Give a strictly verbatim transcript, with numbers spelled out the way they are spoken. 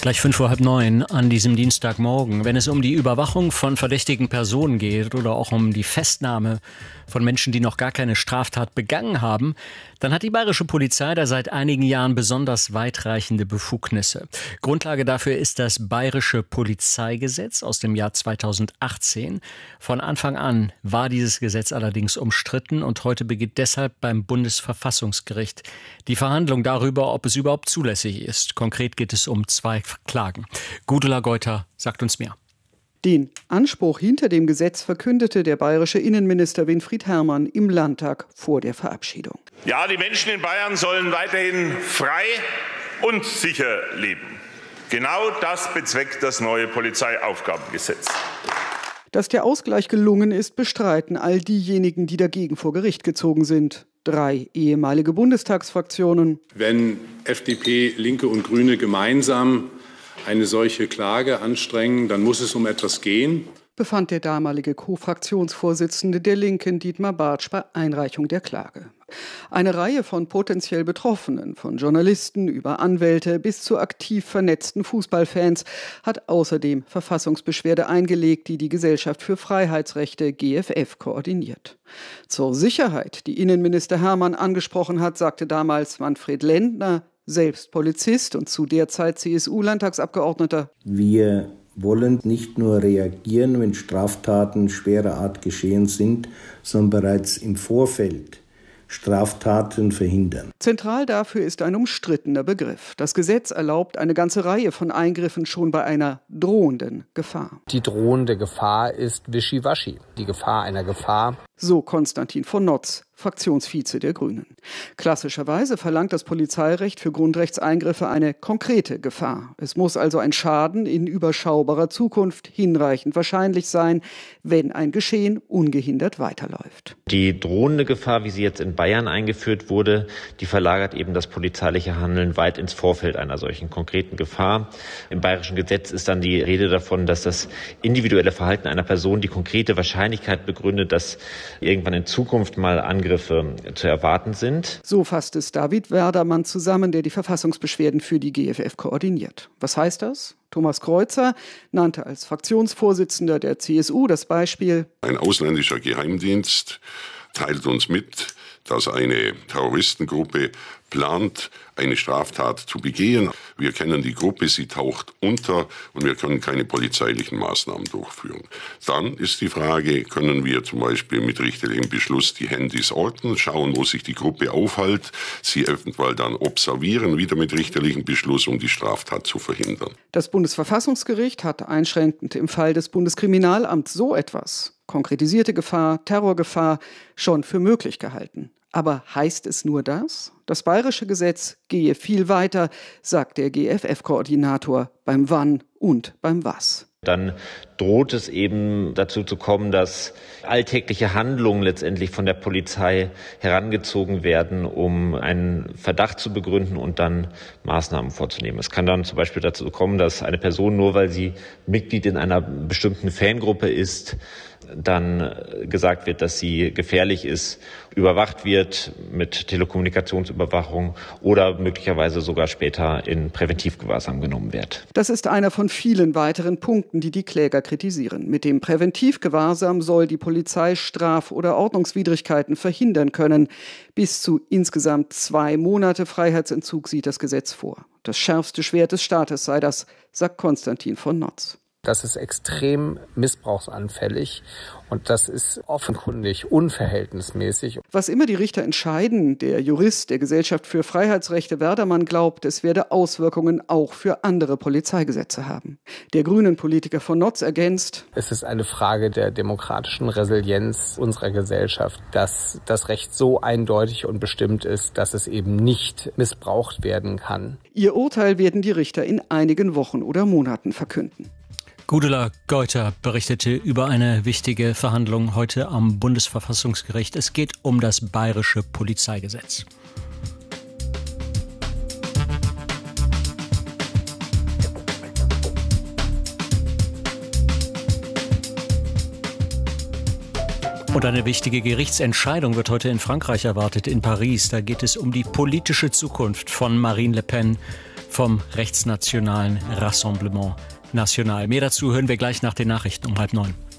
Gleich fünf Uhr halb neun an diesem Dienstagmorgen. Wenn es um die Überwachung von verdächtigen Personen geht oder auch um die Festnahme von Menschen, die noch gar keine Straftat begangen haben, dann hat die bayerische Polizei da seit einigen Jahren besonders weitreichende Befugnisse. Grundlage dafür ist das Bayerische Polizeigesetz aus dem Jahr zweitausendachtzehn. Von Anfang an war dieses Gesetz allerdings umstritten und heute beginnt deshalb beim Bundesverfassungsgericht die Verhandlung darüber, ob es überhaupt zulässig ist. Konkret geht es um zwei Klagen. Gudula Geuter sagt uns mehr. Den Anspruch hinter dem Gesetz verkündete der bayerische Innenminister Winfried Herrmann im Landtag vor der Verabschiedung. Ja, die Menschen in Bayern sollen weiterhin frei und sicher leben. Genau das bezweckt das neue Polizeiaufgabengesetz. Dass der Ausgleich gelungen ist, bestreiten all diejenigen, die dagegen vor Gericht gezogen sind. Drei ehemalige Bundestagsfraktionen. Wenn F D P, Linke und Grüne gemeinsam eine solche Klage anstrengen, dann muss es um etwas gehen, befand der damalige Co-Fraktionsvorsitzende der Linken, Dietmar Bartsch, bei Einreichung der Klage. Eine Reihe von potenziell Betroffenen, von Journalisten über Anwälte bis zu aktiv vernetzten Fußballfans, hat außerdem Verfassungsbeschwerde eingelegt, die die Gesellschaft für Freiheitsrechte G F F koordiniert. Zur Sicherheit, die Innenminister Herrmann angesprochen hat, sagte damals Manfred Lendner, selbst Polizist und zu der Zeit C S U-Landtagsabgeordneter: Wir wollen nicht nur reagieren, wenn Straftaten schwerer Art geschehen sind, sondern bereits im Vorfeld Straftaten verhindern. Zentral dafür ist ein umstrittener Begriff. Das Gesetz erlaubt eine ganze Reihe von Eingriffen schon bei einer drohenden Gefahr. Die drohende Gefahr ist wischiwaschi. Die Gefahr einer Gefahr. So Konstantin von Notz, Fraktionsvize der Grünen. Klassischerweise verlangt das Polizeirecht für Grundrechtseingriffe eine konkrete Gefahr. Es muss also ein Schaden in überschaubarer Zukunft hinreichend wahrscheinlich sein, wenn ein Geschehen ungehindert weiterläuft. Die drohende Gefahr, wie sie jetzt in Bayern eingeführt wurde, die verlagert eben das polizeiliche Handeln weit ins Vorfeld einer solchen konkreten Gefahr. Im bayerischen Gesetz ist dann die Rede davon, dass das individuelle Verhalten einer Person die konkrete Wahrscheinlichkeit begründet, dass irgendwann in Zukunft mal Angriffe zu erwarten sind. So fasst es David Werdermann zusammen, der die Verfassungsbeschwerden für die G F F koordiniert. Was heißt das? Thomas Kreuzer nannte als Fraktionsvorsitzender der C S U das Beispiel: Ein ausländischer Geheimdienst teilt uns mit, dass eine Terroristengruppe plant, eine Straftat zu begehen. Wir kennen die Gruppe, sie taucht unter und wir können keine polizeilichen Maßnahmen durchführen. Dann ist die Frage, können wir zum Beispiel mit richterlichem Beschluss die Handys orten, schauen, wo sich die Gruppe aufhält, sie eventuell dann observieren, wieder mit richterlichem Beschluss, um die Straftat zu verhindern. Das Bundesverfassungsgericht hat einschränkend im Fall des Bundeskriminalamts so etwas, konkretisierte Gefahr, Terrorgefahr, schon für möglich gehalten. Aber heißt es nur das? Das bayerische Gesetz gehe viel weiter, sagt der G F F-Koordinator, beim Wann und beim Was. Dann droht es eben dazu zu kommen, dass alltägliche Handlungen letztendlich von der Polizei herangezogen werden, um einen Verdacht zu begründen und dann Maßnahmen vorzunehmen. Es kann dann zum Beispiel dazu kommen, dass eine Person, nur weil sie Mitglied in einer bestimmten Fangruppe ist, dann gesagt wird, dass sie gefährlich ist, überwacht wird mit Telekommunikationsüberwachung oder möglicherweise sogar später in Präventivgewahrsam genommen wird. Das ist einer von vielen weiteren Punkten, die die Kläger kritisieren. Mit dem Präventivgewahrsam soll die Polizei Straf- oder Ordnungswidrigkeiten verhindern können. Bis zu insgesamt zwei Monate Freiheitsentzug sieht das Gesetz vor. Das schärfste Schwert des Staates sei das, sagt Konstantin von Notz. Das ist extrem missbrauchsanfällig und das ist offenkundig unverhältnismäßig. Was immer die Richter entscheiden, der Jurist der Gesellschaft für Freiheitsrechte Werdermann glaubt, es werde Auswirkungen auch für andere Polizeigesetze haben. Der Grünen-Politiker von Notz ergänzt: Es ist eine Frage der demokratischen Resilienz unserer Gesellschaft, dass das Recht so eindeutig und bestimmt ist, dass es eben nicht missbraucht werden kann. Ihr Urteil werden die Richter in einigen Wochen oder Monaten verkünden. Gudula Geuter berichtete über eine wichtige Verhandlung heute am Bundesverfassungsgericht. Es geht um das bayerische Polizeigesetz. Und eine wichtige Gerichtsentscheidung wird heute in Frankreich erwartet, in Paris. Da geht es um die politische Zukunft von Marine Le Pen, vom rechtsnationalen Rassemblement National. Mehr dazu hören wir gleich nach den Nachrichten um halb neun.